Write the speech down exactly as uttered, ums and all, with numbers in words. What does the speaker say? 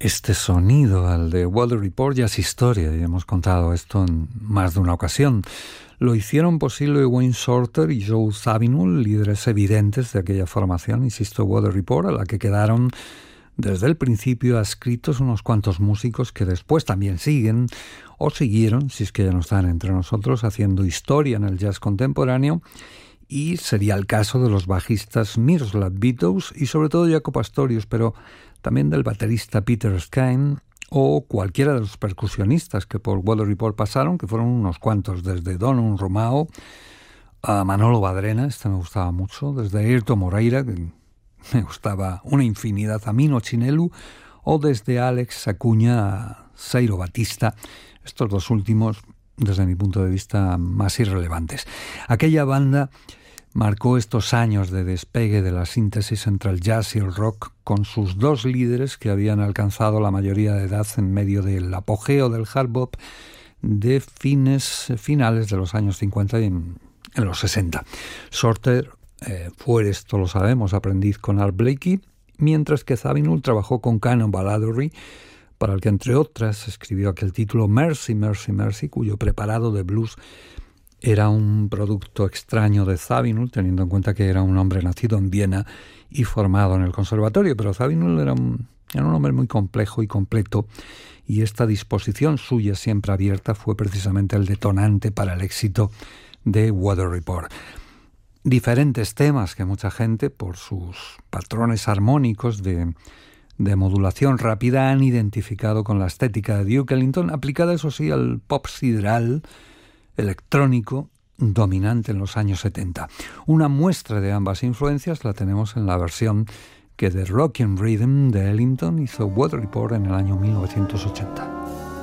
Este sonido, al de Weather Report, ya es historia, y hemos contado esto en más de una ocasión. Lo hicieron posible Wayne Shorter y Joe Zawinul, líderes evidentes de aquella formación, insisto, Weather Report, a la que quedaron desde el principio adscritos unos cuantos músicos que después también siguen, o siguieron, si es que ya no están entre nosotros, haciendo historia en el jazz contemporáneo. Y sería el caso de los bajistas Miroslav Vitous y sobre todo Jaco Pastorius, pero también del baterista Peter Skine o cualquiera de los percusionistas que por Weather Report pasaron, que fueron unos cuantos, desde Donum Romao a Manolo Badrena, este me gustaba mucho, desde Airto Moreira, que me gustaba una infinidad, a Mino Chinelu, o desde Alex Acuña a Seiro Batista, estos dos últimos, desde mi punto de vista, más irrelevantes. Aquella banda marcó estos años de despegue de la síntesis entre el jazz y el rock, con sus dos líderes que habían alcanzado la mayoría de edad en medio del apogeo del hard bop de fines, finales de los años cincuenta y en, en los sesenta. Shorter eh, fue, esto lo sabemos, aprendiz con Art Blakey, mientras que Zawinul trabajó con Cannonball Adderley, para el que entre otras escribió aquel título Mercy, Mercy, Mercy, cuyo preparado de blues era un producto extraño de Zawinul, teniendo en cuenta que era un hombre nacido en Viena y formado en el conservatorio, pero Zawinul era un, era un hombre muy complejo y completo, y esta disposición suya siempre abierta fue precisamente el detonante para el éxito de Weather Report. Diferentes temas que mucha gente, por sus patrones armónicos de, de modulación rápida, han identificado con la estética de Duke Ellington, aplicada, eso sí, al pop sideral electrónico dominante en los años setenta. Una muestra de ambas influencias la tenemos en la versión que de Rockin' Rhythm de Ellington hizo Weather Report en el año mil novecientos ochenta.